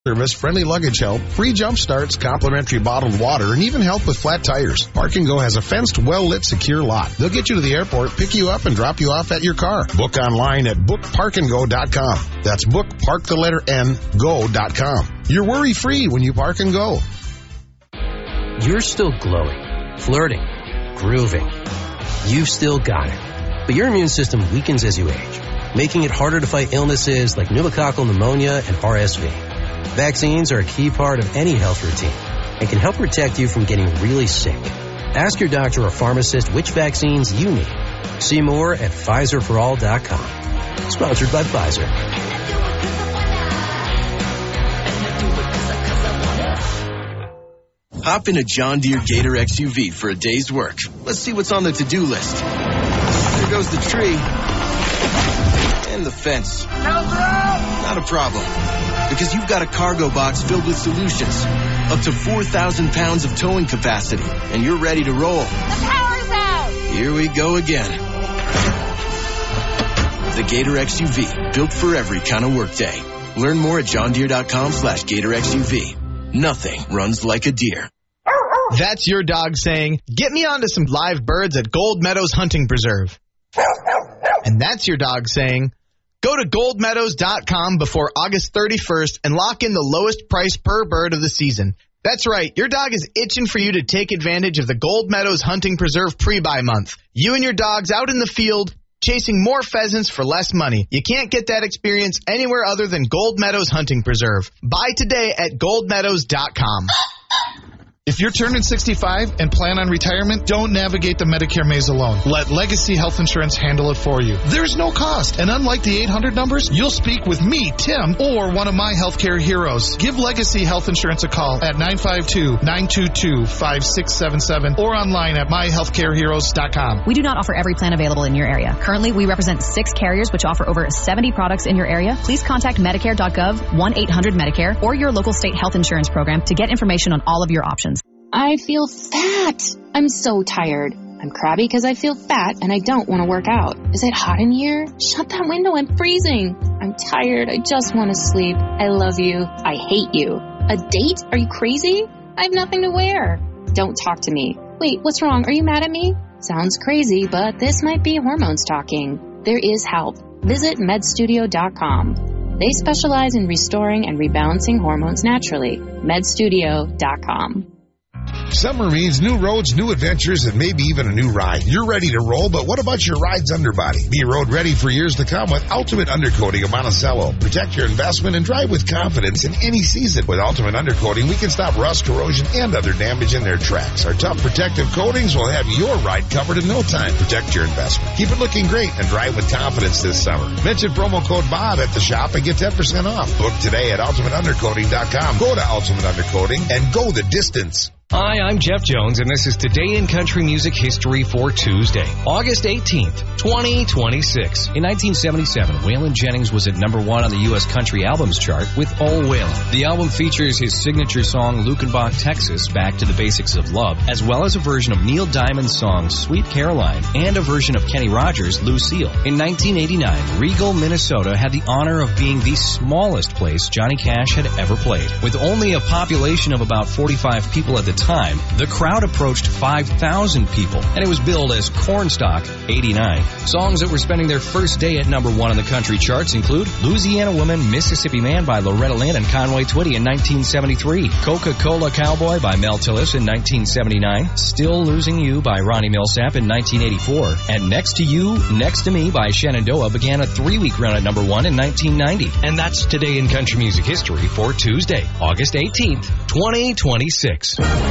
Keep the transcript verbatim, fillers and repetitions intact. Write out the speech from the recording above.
service, friendly luggage help, free jump starts, complimentary bottled water, and even help with flat tires. Park and Go has a fenced, well-lit, secure lot. They'll get you to the airport, pick you up, and drop you off at your car. Book online at book park and go dot com. That's book, park the letter N, go dot com. You're worry-free when you Park and Go. You're still glowing, flirting, grooving. You've still got it. But your immune system weakens as you age, making it harder to fight illnesses like pneumococcal pneumonia and R S V. Vaccines are a key part of any health routine and can help protect you from getting really sick. Ask your doctor or pharmacist which vaccines you need. See more at Pfizer for all dot com. Sponsored by Pfizer. Hop in a John Deere Gator X U V for a day's work. Let's see what's on the to-do list. There goes the tree. And the fence. Not a problem. Because you've got a cargo box filled with solutions. Up to four thousand pounds of towing capacity. And you're ready to roll. The power's out! Here we go again. The Gator X U V. Built for every kind of workday. Learn more at john deere dot com slash gator X U V. Nothing runs like a deer. That's your dog saying, get me onto some live birds at Gold Meadows Hunting Preserve. And that's your dog saying, go to gold meadows dot com before August thirty-first and lock in the lowest price per bird of the season. That's right, your dog is itching for you to take advantage of the Gold Meadows Hunting Preserve pre-buy month. You and your dogs out in the field chasing more pheasants for less money. You can't get that experience anywhere other than Gold Meadows Hunting Preserve. Buy today at gold meadows dot com. If you're turning sixty-five and plan on retirement, don't navigate the Medicare maze alone. Let Legacy Health Insurance handle it for you. There's no cost, and unlike the eight hundred numbers, you'll speak with me, Tim, or one of my healthcare heroes. Give Legacy Health Insurance a call at nine five two, nine two two, five six seven seven or online at my healthcare heroes dot com. We do not offer every plan available in your area. Currently, we represent six carriers which offer over seventy products in your area. Please contact medicare dot gov, one eight hundred Medicare, or your local state health insurance program to get information on all of your options. I feel fat. I'm so tired. I'm crabby because I feel fat and I don't want to work out. Is it hot in here? Shut that window. I'm freezing. I'm tired. I just want to sleep. I love you. I hate you. A date? Are you crazy? I have nothing to wear. Don't talk to me. Wait, what's wrong? Are you mad at me? Sounds crazy, but this might be hormones talking. There is help. Visit med studio dot com. They specialize in restoring and rebalancing hormones naturally. med studio dot com. Summer means new roads, new adventures, and maybe even a new ride. You're ready to roll, but what about your ride's underbody? Be road ready for years to come with Ultimate Undercoating of Monticello. Protect your investment and drive with confidence in any season. With Ultimate Undercoating, we can stop rust, corrosion, and other damage in their tracks. Our tough protective coatings will have your ride covered in no time. Protect your investment. Keep it looking great and drive with confidence this summer. Mention promo code Bob at the shop and get ten percent off. Book today at ultimate undercoating dot com. Go to Ultimate Undercoating and go the distance. Hi, I'm Jeff Jones, and this is Today in Country Music History for Tuesday, August eighteenth, twenty twenty-six. In nineteen seventy-seven, Waylon Jennings was at number one on the U S Country Albums chart with Oh Waylon. The album features his signature song, Lukenbach, Texas, Back to the Basics of Love, as well as a version of Neil Diamond's song, Sweet Caroline, and a version of Kenny Rogers' Lucille. In nineteen eighty-nine, Regal, Minnesota had the honor of being the smallest place Johnny Cash had ever played. With only a population of about forty-five people at the time, the crowd approached five thousand people, and it was billed as Cornstalk eighty-nine. Songs that were spending their first day at number one on the country charts include Louisiana Woman, Mississippi Man by Loretta Lynn and Conway Twitty in nineteen seventy-three, Coca-Cola Cowboy by Mel Tillis in nineteen seventy-nine, Still Losing You by Ronnie Millsap in nineteen eighty-four, and Next to You, Next to Me by Shenandoah began a three-week run at number one in nineteen ninety. And that's Today in Country Music History for Tuesday, August eighteenth, twenty twenty-six.